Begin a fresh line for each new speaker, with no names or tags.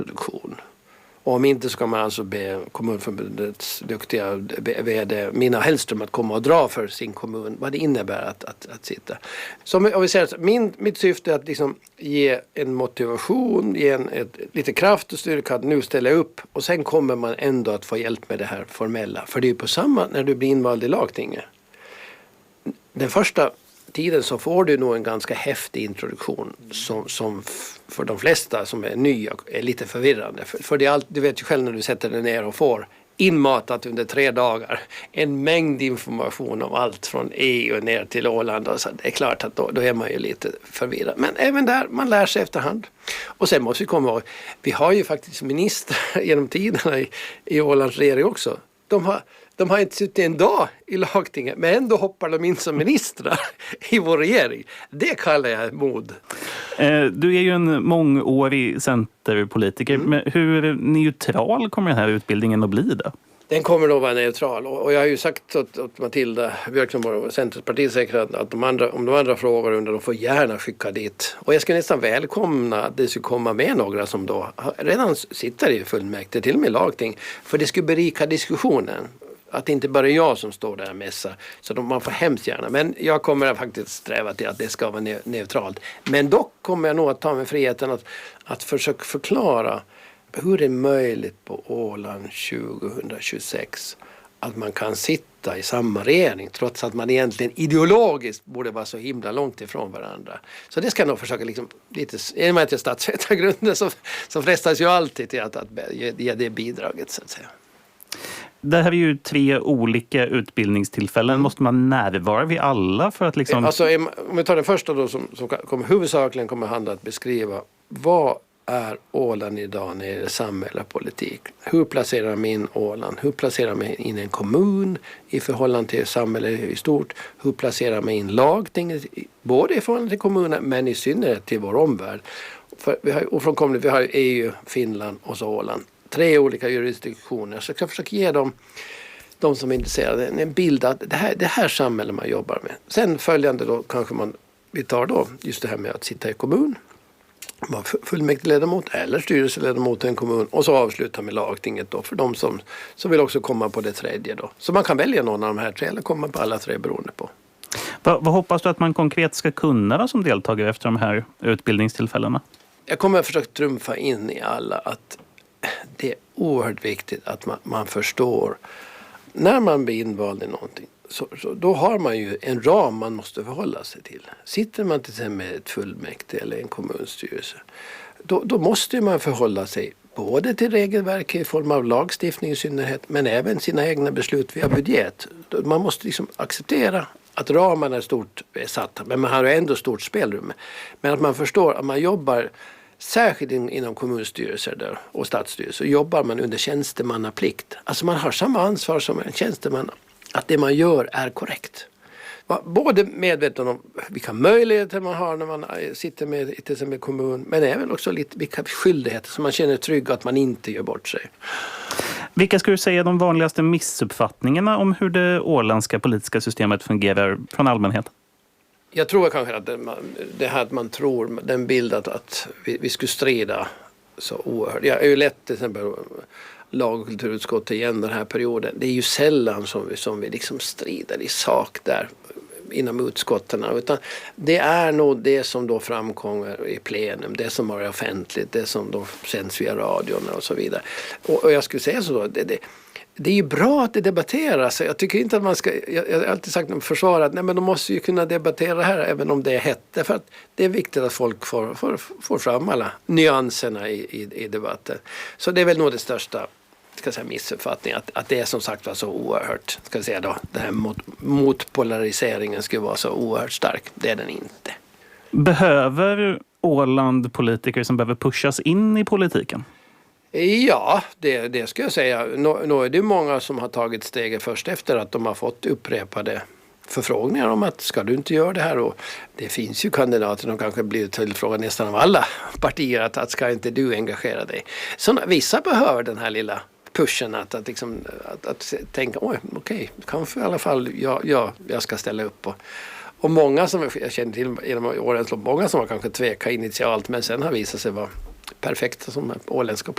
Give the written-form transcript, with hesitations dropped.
produktion. Och om inte så kan man alltså be kommunförbundets duktiga vd Mina Hellström att komma och dra för sin kommun vad det innebär att sitta. Så om vi säger att mitt syfte är att liksom ge en motivation, ge lite kraft och styrka att nu ställa upp, och sen kommer man ändå att få hjälp med det här formella. För det är ju på samma när du blir invald i lagtinget. Den första tiden så får du nog en ganska häftig introduktion som för de flesta som är nya är lite förvirrande. För det är allt, du vet ju själv när du sätter dig ner och får inmatat under 3 dagar en mängd information om allt från EU ner till Åland. Och så det är klart att då är man ju lite förvirrad. Men även där, man lär sig efterhand. Och sen måste vi komma ihåg, vi har ju faktiskt ministrar genom tiderna i Ålands regering också. De har inte suttit en dag i lagtinget, men ändå hoppar de in som ministrar i vår regering. Det kallar jag mod.
Du är ju en mångårig centerpolitiker. Men hur neutral kommer den här utbildningen att bli då? Den
kommer nog vara neutral. Och jag har ju sagt åt Matilda Björkström, Centerpartiet, säkert att om de andra frågor under, de får gärna skicka dit. Och jag ska nästan välkomna att det ska komma med några som då redan sitter i fullmäktige, till och med lagting. För det skulle berika diskussionen. Att det inte bara är jag som står där och mässar. Så man får hemskt gärna. Men jag kommer faktiskt sträva till att det ska vara neutralt. Men dock kommer jag nog att ta mig friheten att försöka förklara hur det är möjligt på Åland 2026 att man kan sitta i samma regering trots att man egentligen ideologiskt borde vara så himla långt ifrån varandra. Så det ska jag nog försöka liksom lite, i och med att jag statsvetargrunden så frestas ju alltid till att ge det bidraget så att säga.
Det här är ju 3 olika utbildningstillfällen. Måste man närvara vid alla för att liksom...
Alltså, om vi tar den första då som huvudsakligen kommer handla att beskriva vad är Åland idag när det är samhälle och politik. Hur placerar man in Åland? Hur placerar man in en kommun i förhållande till samhället i stort? Hur placerar man in lagtinget både i förhållande till kommunen men i synnerhet till vår omvärld? För vi har EU, Finland och så Åland. 3 olika jurisdiktioner. Så jag ska försöka ge de som är intresserade en bild att det här samhället man jobbar med. Sen följande då kanske vi tar då just det här med att sitta i kommun, vara fullmäktigeledamot eller styrelseledamot i en kommun, och så avsluta med lagtinget då för de som vill också komma på det 3:e då. Så man kan välja någon av de här 3 eller komma på alla 3 beroende på.
Vad hoppas du att man konkret ska kunna då, som deltagare efter de här utbildningstillfällena?
Jag kommer att försöka trumfa in i alla att det är oerhört viktigt att man förstår när man blir invald i någonting. Så då har man ju en ram man måste förhålla sig till. Sitter man till exempel med ett fullmäktige eller en kommunstyrelse, då måste man förhålla sig både till regelverk i form av lagstiftning i synnerhet, men även sina egna beslut via budget. Man måste liksom acceptera att ramarna är stort satta, men man har ändå stort spelrum. Men att man förstår att man jobbar särskilt inom kommunstyrelser där och stadsstyrelser jobbar man under tjänstemannaplikt. Alltså man har samma ansvar som en tjänsteman att det man gör är korrekt. Både medveten om vilka möjligheter man har när man sitter med till exempel kommun, men även också lite vilka skyldigheter som man känner trygg att man inte gör bort sig.
Vilka skulle du säga är de vanligaste missuppfattningarna om hur det åländska politiska systemet fungerar från allmänheten?
Jag tror kanske att det här att man tror, den bild att vi skulle strida så oerhört. Jag är ju lätt till exempel lag- och kulturutskottet igen den här perioden. Det är ju sällan som vi liksom strider i sak där inom utskotten. Utan det är nog det som då framkommer i plenum, det som är offentligt, det som då sänds via radion och så vidare. Och jag skulle säga så då, det är ju bra att det debatteras. Jag tycker inte att man ska, jag har alltid sagt om försvar att nej, men de måste ju kunna debattera det här även om det är hett. För att det är viktigt att folk får fram alla nyanserna i debatten. Så det är väl nog det största missuppfattningen att det är som sagt var så oerhört, det här motpolariseringen skulle vara så oerhört stark. Det är den inte.
Behöver Åland politiker som behöver pushas in i politiken?
Ja, det ska jag säga. Nu är det många som har tagit steget först efter att de har fått upprepade förfrågningar om att ska du inte göra det här, och det finns ju kandidater som kanske blir tillfrågade nästan av alla partier att ska inte du engagera dig. Så vissa behöver den här lilla pushen att tänka okej, kanske i alla fall jag ska ställa upp och många som jag känner till genom årens lopp, många som har kanske tvekat initialt men sen har visat sig vara perfekta som åländska